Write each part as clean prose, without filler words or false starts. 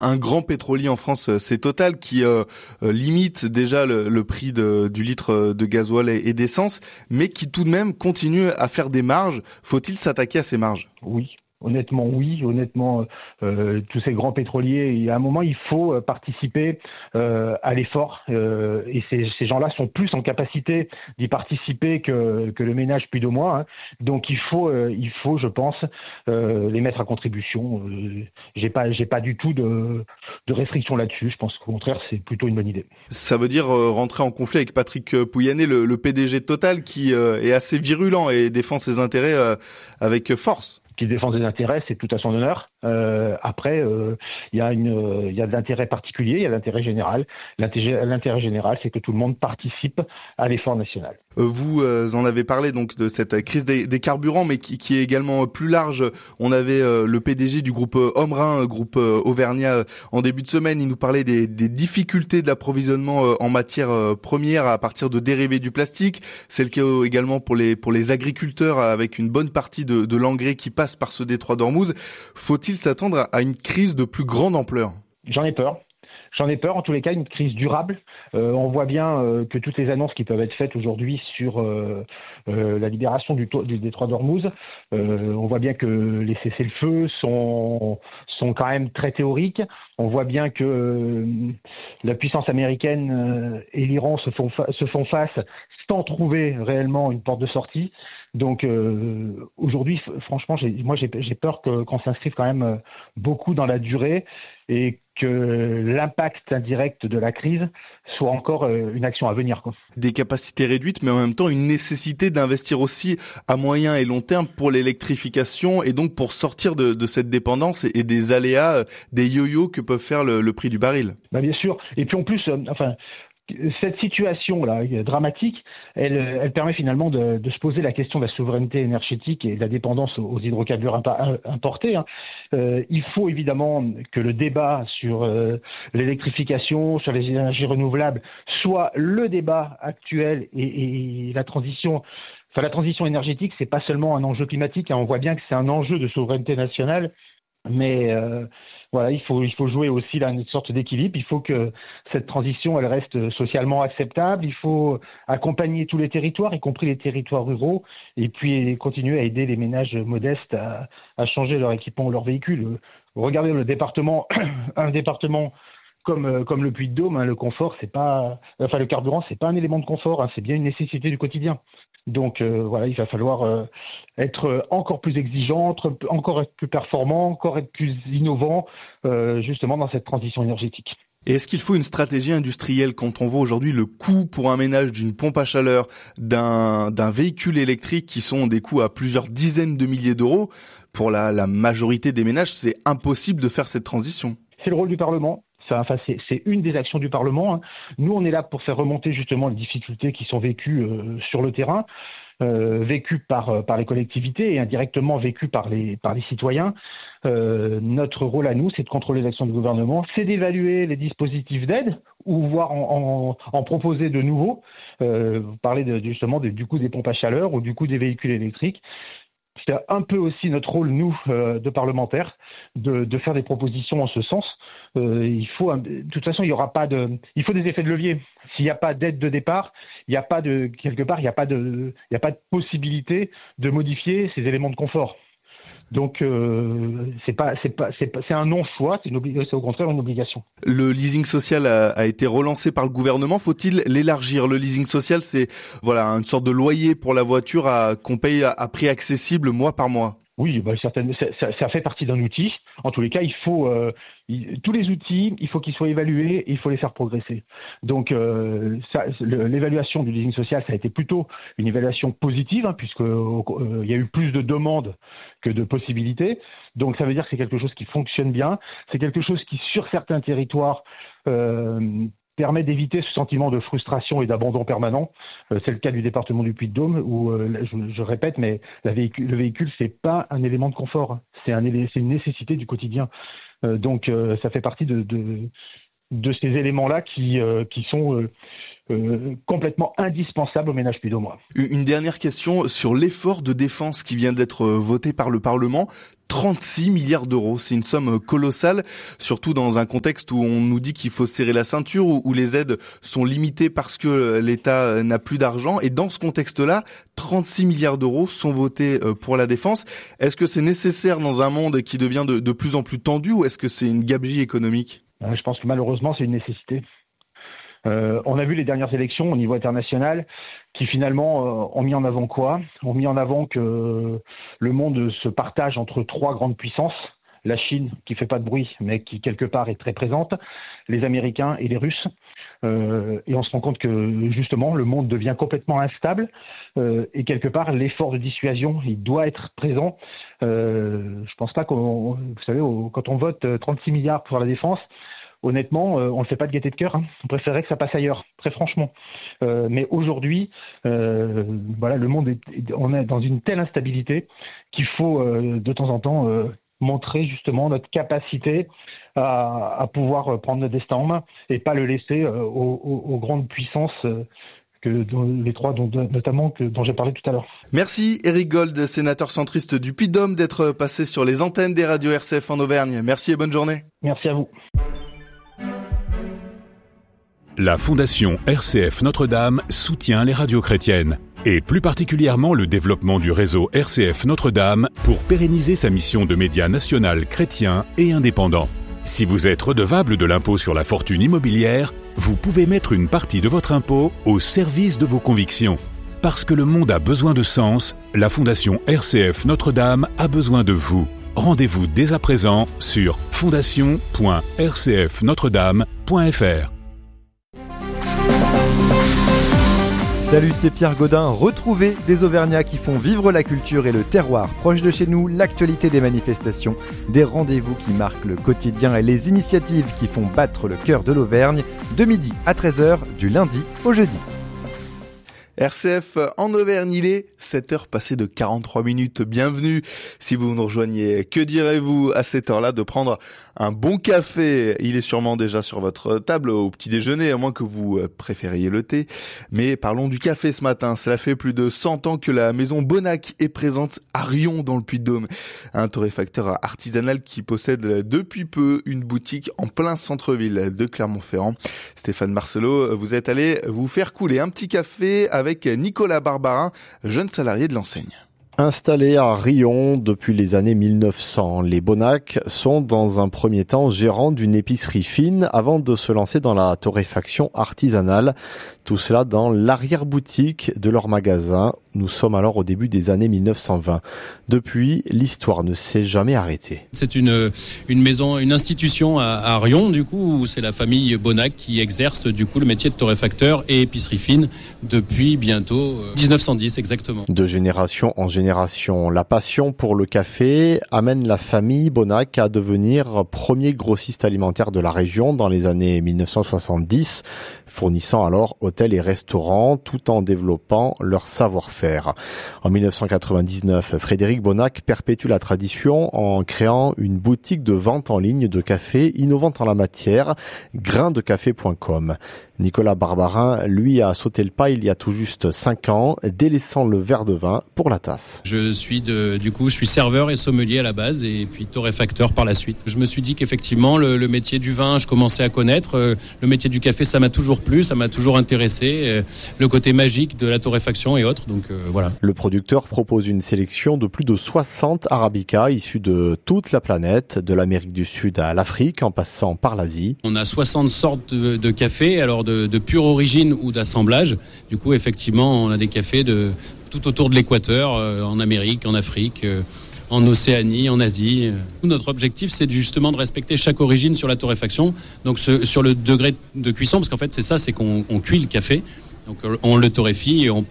Un grand pétrolier en France, c'est Total, qui limite déjà le prix du litre de gasoil et d'essence, mais qui tout de même continue à faire des marges. Faut-il s'attaquer à ces marges ? Oui. Honnêtement, oui. Honnêtement, tous ces grands pétroliers, à un moment, il faut participer à l'effort. Et ces gens-là sont plus en capacité d'y participer que le ménage plus de mois. Hein. Donc, il faut, je pense, les mettre à contribution. J'ai pas du tout de restriction là-dessus. Je pense qu'au contraire, c'est plutôt une bonne idée. Ça veut dire rentrer en conflit avec Patrick Pouyanné, le PDG de Total, qui est assez virulent et défend ses intérêts avec force. Qui défend des intérêts, c'est tout à son honneur. Après, il y a de l'intérêt particulier, il y a l'intérêt général. L'intérêt général, c'est que tout le monde participe à l'effort national. Vous en avez parlé donc de cette crise des carburants, mais qui est également plus large. On avait le PDG du groupe Omrin, groupe auvergnat, en début de semaine. Il nous parlait des difficultés de l'approvisionnement en matières premières à partir de dérivés du plastique. C'est le cas également pour les agriculteurs, avec une bonne partie de l'engrais qui passe par ce détroit d'Ormuz. Faut-il s'attendre à une crise de plus grande ampleur ? J'en ai peur. En tous les cas, une crise durable. On voit bien que toutes les annonces qui peuvent être faites aujourd'hui sur la libération du détroit d'Ormuz, on voit bien que les cessez-le-feu sont quand même très théoriques. On voit bien que la puissance américaine et l'Iran se font face sans trouver réellement une porte de sortie. Donc aujourd'hui, franchement, j'ai peur qu'on s'inscrive quand même beaucoup dans la durée et que l'impact indirect de la crise soit encore une action à venir, quoi. Des capacités réduites, mais en même temps une nécessité d'investir aussi à moyen et long terme pour l'électrification et donc pour sortir de cette dépendance et des aléas, des yo-yo que peuvent faire le prix du baril. Bah bien sûr. Et puis en plus, cette situation-là dramatique, elle permet finalement de se poser la question de la souveraineté énergétique et de la dépendance aux hydrocarbures importés. Hein. Il faut évidemment que le débat sur l'électrification, sur les énergies renouvelables, soit le débat actuel et la transition. Enfin, la transition énergétique, c'est pas seulement un enjeu climatique. Hein. On voit bien que c'est un enjeu de souveraineté nationale, mais voilà, il faut jouer aussi là une sorte d'équilibre. Il faut que cette transition, elle reste socialement acceptable. Il faut accompagner tous les territoires, y compris les territoires ruraux, et puis continuer à aider les ménages modestes à changer leur équipement ou leur véhicule. Regardez le département, un département comme le Puy-de-Dôme, hein, le carburant, c'est pas un élément de confort, hein, c'est bien une nécessité du quotidien. Donc voilà, il va falloir être encore plus exigeant, encore être plus performant, encore être plus innovant, justement dans cette transition énergétique. Et est-ce qu'il faut une stratégie industrielle quand on voit aujourd'hui le coût pour un ménage d'une pompe à chaleur, d'un véhicule électrique qui sont des coûts à plusieurs dizaines de milliers d'euros? Pour la majorité des ménages, c'est impossible de faire cette transition. C'est le rôle du Parlement. C'est une des actions du Parlement. Hein. Nous, on est là pour faire remonter justement les difficultés qui sont vécues sur le terrain, vécues par les collectivités et indirectement vécues par les citoyens. Notre rôle à nous, c'est de contrôler l'action du gouvernement, c'est d'évaluer les dispositifs d'aide ou voire en proposer de nouveaux. Vous parlez justement du coût des pompes à chaleur ou du coût des véhicules électriques. C'est un peu aussi notre rôle, nous, de parlementaires, de faire des propositions en ce sens. De toute façon, il faut des effets de levier. S'il n'y a pas d'aide de départ, il n'y a pas de possibilité de modifier ces éléments de confort. Donc c'est un non-choix, c'est au contraire une obligation. Le leasing social a été relancé par le gouvernement. Faut-il l'élargir? Le leasing social, c'est une sorte de loyer pour la voiture qu'on paye à prix accessible mois par mois. Oui, ça fait partie d'un outil. En tous les cas, tous les outils, il faut qu'ils soient évalués et il faut les faire progresser. Donc, l'évaluation du leasing social, ça a été plutôt une évaluation positive, hein, puisque il y a eu plus de demandes que de possibilités. Donc, ça veut dire que c'est quelque chose qui fonctionne bien. C'est quelque chose qui, sur certains territoires, permet d'éviter ce sentiment de frustration et d'abandon permanent. C'est le cas du département du Puy-de-Dôme où, je répète, mais le véhicule, c'est pas un élément de confort. C'est une nécessité du quotidien. Donc, ça fait partie de ces éléments-là qui sont complètement indispensable aux ménages plus d'Aumois. Une dernière question sur l'effort de défense qui vient d'être voté par le Parlement. 36 milliards d'euros, c'est une somme colossale, surtout dans un contexte où on nous dit qu'il faut serrer la ceinture, où les aides sont limitées parce que l'État n'a plus d'argent. Et dans ce contexte-là, 36 milliards d'euros sont votés pour la défense. Est-ce que c'est nécessaire dans un monde qui devient de plus en plus tendu, ou est-ce que c'est une gabegie économique ? Je pense que malheureusement, c'est une nécessité. On a vu les dernières élections au niveau international qui finalement ont mis en avant quoi ? Ont mis en avant que le monde se partage entre trois grandes puissances, la Chine qui fait pas de bruit mais qui quelque part est très présente, les Américains et les Russes. Et on se rend compte que justement le monde devient complètement instable et quelque part l'effort de dissuasion il doit être présent. Je pense pas vous savez, quand on vote 36 milliards pour la défense, honnêtement, on ne fait pas de gaieté de cœur. On préférerait que ça passe ailleurs, très franchement. Mais aujourd'hui, le monde on est dans une telle instabilité qu'il faut de temps en temps montrer justement notre capacité à pouvoir prendre notre destin en main et pas le laisser aux grandes puissances les trois notamment dont j'ai parlé tout à l'heure. Merci Éric Gold, sénateur centriste du Puy-de-Dôme, d'être passé sur les antennes des radios RCF en Auvergne. Merci et bonne journée. Merci à vous. La Fondation RCF Notre-Dame soutient les radios chrétiennes et plus particulièrement le développement du réseau RCF Notre-Dame pour pérenniser sa mission de média national chrétien et indépendant. Si vous êtes redevable de l'impôt sur la fortune immobilière, vous pouvez mettre une partie de votre impôt au service de vos convictions. Parce que le monde a besoin de sens, la Fondation RCF Notre-Dame a besoin de vous. Rendez-vous dès à présent sur fondation.rcfnotredame.fr. Salut, c'est Pierre Gaudin. Retrouvez des Auvergnats qui font vivre la culture et le terroir proche de chez nous, l'actualité des manifestations, des rendez-vous qui marquent le quotidien et les initiatives qui font battre le cœur de l'Auvergne, de midi à 13h, du lundi au jeudi. RCF en Auvergne, il est 7h passées de 43 minutes. Bienvenue si vous nous rejoignez. Que direz-vous à cette heure-là de prendre un bon café ? Il est sûrement déjà sur votre table au petit déjeuner, à moins que vous préfériez le thé. Mais parlons du café ce matin. Cela fait plus de 100 ans que la maison Bonnac est présente à Riom dans le Puy-de-Dôme. Un torréfacteur artisanal qui possède depuis peu une boutique en plein centre-ville de Clermont-Ferrand. Stéphane Marcelot, vous êtes allé vous faire couler un petit café avec Nicolas Barbarin, jeune salarié de l'enseigne. Installés à Riom depuis les années 1900, les Bonnac sont dans un premier temps gérants d'une épicerie fine avant de se lancer dans la torréfaction artisanale. Tout cela dans l'arrière-boutique de leur magasin. Nous sommes alors au début des années 1920. Depuis, l'histoire ne s'est jamais arrêtée. C'est une maison, une institution à Riom, du coup, où c'est la famille Bonnac qui exerce du coup le métier de torréfacteur et épicerie fine depuis bientôt 1910 exactement. De génération en génération, la passion pour le café amène la famille Bonnac à devenir premier grossiste alimentaire de la région dans les années 1970, fournissant alors hôtels et restaurants tout en développant leur savoir-faire. En 1999, Frédéric Bonnac perpétue la tradition en créant une boutique de vente en ligne de café innovante en la matière, graindecafé.com. Nicolas Barbarin, lui, a sauté le pas il y a tout juste 5 ans, délaissant le verre de vin pour la tasse. Je suis serveur et sommelier à la base et puis torréfacteur par la suite. Je me suis dit qu'effectivement, le métier du vin, je commençais à connaître. Le métier du café, ça m'a toujours plu, ça m'a toujours intéressé. Le côté magique de la torréfaction et autres, donc voilà. Le producteur propose une sélection de plus de 60 arabicas issus de toute la planète, de l'Amérique du Sud à l'Afrique, en passant par l'Asie. On a 60 sortes de café, alors de pure origine ou d'assemblage. Du coup, effectivement, on a des cafés tout autour de l'équateur, en Amérique, en Afrique, en Océanie, en Asie. Notre objectif, c'est justement de respecter chaque origine sur la torréfaction, donc sur le degré de cuisson, parce qu'en fait, c'est qu'on cuit le café. Donc on le torréfie et on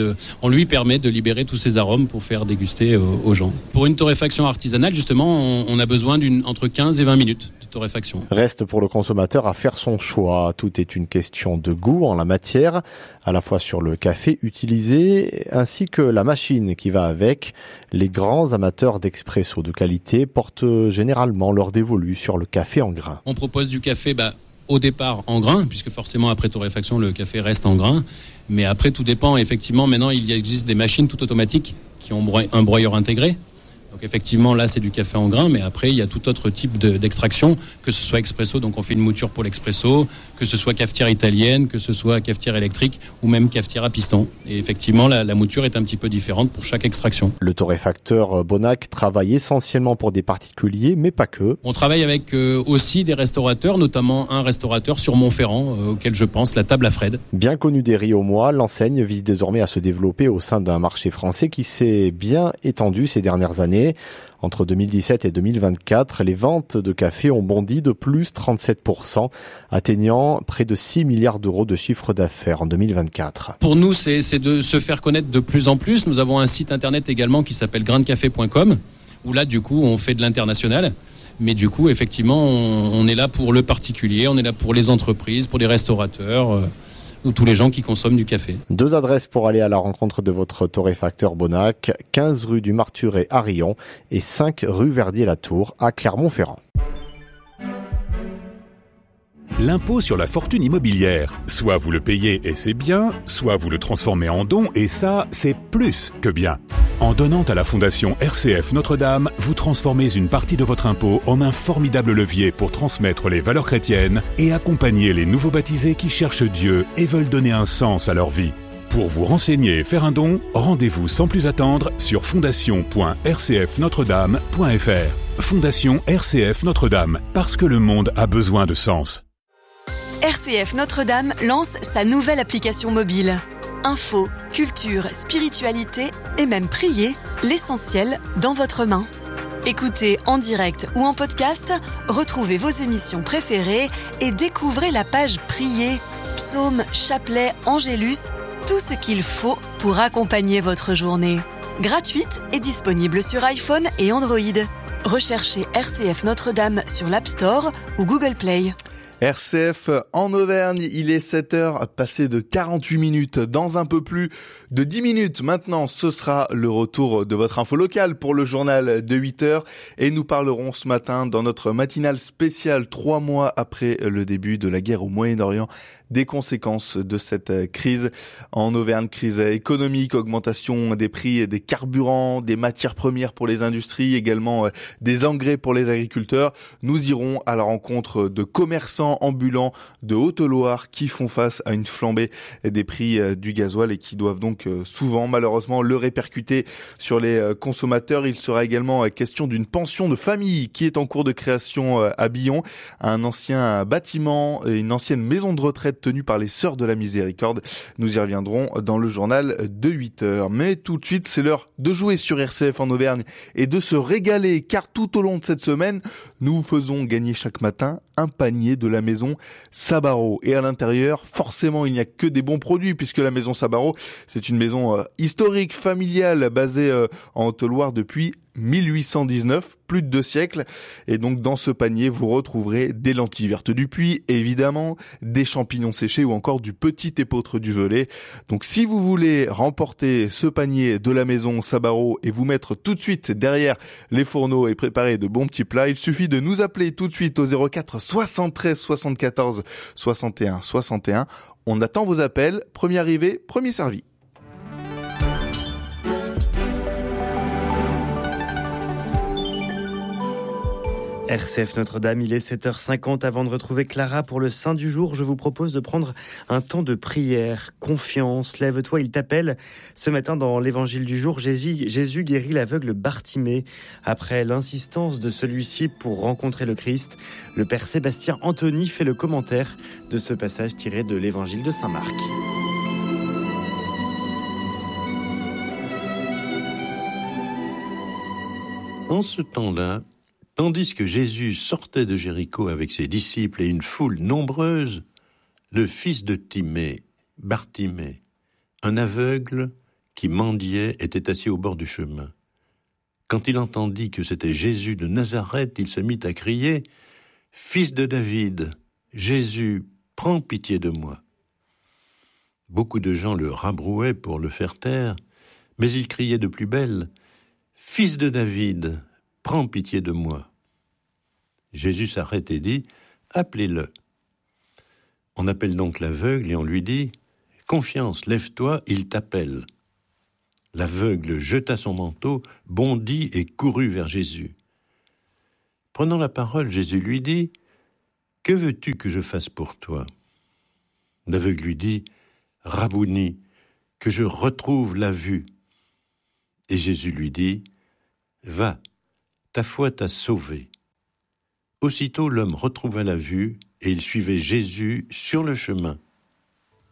lui permet de libérer tous ces arômes pour faire déguster aux gens. Pour une torréfaction artisanale, justement, on a besoin entre 15 et 20 minutes de torréfaction. Reste pour le consommateur à faire son choix. Tout est une question de goût en la matière, à la fois sur le café utilisé ainsi que la machine qui va avec. Les grands amateurs d'expresso de qualité portent généralement leur dévolu sur le café en grains. On propose du café au départ en grains, puisque forcément après torréfaction le café reste en grains, mais après tout dépend. Effectivement, maintenant il existe des machines tout automatiques qui ont un broyeur intégré. Donc effectivement, là, c'est du café en grains, mais après, il y a tout autre type d'extraction, que ce soit expresso, donc on fait une mouture pour l'expresso, que ce soit cafetière italienne, que ce soit cafetière électrique, ou même cafetière à piston. Et effectivement, la mouture est un petit peu différente pour chaque extraction. Le torréfacteur Bonac travaille essentiellement pour des particuliers, mais pas que. On travaille avec aussi des restaurateurs, notamment un restaurateur sur Montferrand, auquel je pense, la Table à Fred. Bien connu des Riomois, l'enseigne vise désormais à se développer au sein d'un marché français qui s'est bien étendu ces dernières années. Entre 2017 et 2024, les ventes de café ont bondi de plus 37%, atteignant près de 6 milliards d'euros de chiffre d'affaires en 2024. Pour nous, c'est de se faire connaître de plus en plus. Nous avons un site internet également qui s'appelle graindecafé.com, où là, du coup, on fait de l'international. Mais du coup, effectivement, on est là pour le particulier, on est là pour les entreprises, pour les restaurateurs, ou tous les gens qui consomment du café. 2 adresses pour aller à la rencontre de votre torréfacteur Bonac, 15 rue du Marturet à Riom et 5 rue Verdier-la-Tour à Clermont-Ferrand. L'impôt sur la fortune immobilière. Soit vous le payez et c'est bien, soit vous le transformez en don et ça, c'est plus que bien. En donnant à la Fondation RCF Notre-Dame, vous transformez une partie de votre impôt en un formidable levier pour transmettre les valeurs chrétiennes et accompagner les nouveaux baptisés qui cherchent Dieu et veulent donner un sens à leur vie. Pour vous renseigner et faire un don, rendez-vous sans plus attendre sur fondation.rcfnotredame.fr. Fondation RCF Notre-Dame, parce que le monde a besoin de sens. RCF Notre-Dame lance sa nouvelle application mobile. Info, culture, spiritualité et même prier, l'essentiel dans votre main. Écoutez en direct ou en podcast, retrouvez vos émissions préférées et découvrez la page Prier, psaumes, chapelets, angélus, tout ce qu'il faut pour accompagner votre journée. Gratuite et disponible sur iPhone et Android. Recherchez RCF Notre-Dame sur l'App Store ou Google Play. RCF en Auvergne, il est 7h, passé de 48 minutes. Dans un peu plus de 10 minutes maintenant, ce sera le retour de votre info locale pour le journal de 8h. Et nous parlerons ce matin dans notre matinale spéciale 3 mois après le début de la guerre au Moyen-Orient, des conséquences de cette crise en Auvergne, crise économique, augmentation des prix des carburants, des matières premières pour les industries, également des engrais pour les agriculteurs. Nous irons à la rencontre de commerçants ambulants de Haute-Loire qui font face à une flambée des prix du gasoil et qui doivent donc souvent malheureusement le répercuter sur les consommateurs. Il sera également question d'une pension de famille qui est en cours de création à Billon, un ancien bâtiment et une ancienne maison de retraite tenue par les Sœurs de la Miséricorde. Nous y reviendrons dans le journal de 8h. Mais tout de suite, c'est l'heure de jouer sur RCF en Auvergne et de se régaler, car tout au long de cette semaine, nous vous faisons gagner chaque matin un panier de la maison Sabaro. Et à l'intérieur, forcément, il n'y a que des bons produits, puisque la maison Sabaro, c'est une maison historique, familiale, basée en Haute-Loire depuis 1819, plus de 2 siècles. Et donc, dans ce panier, vous retrouverez des lentilles vertes du Puy, évidemment, des champignons séchés ou encore du petit épeautre du Velay. Donc, si vous voulez remporter ce panier de la maison Sabaro et vous mettre tout de suite derrière les fourneaux et préparer de bons petits plats, il suffit de nous appeler tout de suite au 04 73 74 61 61. On attend vos appels. Premier arrivé, premier servi. RCF Notre-Dame, il est 7h50. Avant de retrouver Clara pour le Saint du jour, je vous propose de prendre un temps de prière. Confiance, lève-toi, il t'appelle. Ce matin, dans l'évangile du jour, Jésus guérit l'aveugle Bartimée. Après l'insistance de celui-ci pour rencontrer le Christ, le père Sébastien Anthony fait le commentaire de ce passage tiré de l'évangile de Saint Marc. En ce temps-là, tandis que Jésus sortait de Jéricho avec ses disciples et une foule nombreuse, le fils de Timée, Bartimée, un aveugle qui mendiait, était assis au bord du chemin. Quand il entendit que c'était Jésus de Nazareth, il se mit à crier « Fils de David, Jésus, prends pitié de moi !» Beaucoup de gens le rabrouaient pour le faire taire, mais il criait de plus belle « Fils de David, prends pitié de moi !» Jésus s'arrête et dit « Appelez-le ». On appelle donc l'aveugle et on lui dit « Confiance, lève-toi, il t'appelle ». L'aveugle jeta son manteau, bondit et courut vers Jésus. Prenant la parole, Jésus lui dit « Que veux-tu que je fasse pour toi ?» L'aveugle lui dit « Rabouni, que je retrouve la vue. » Et Jésus lui dit « Va, ta foi t'a sauvé. » Aussitôt l'homme retrouva la vue et il suivait Jésus sur le chemin.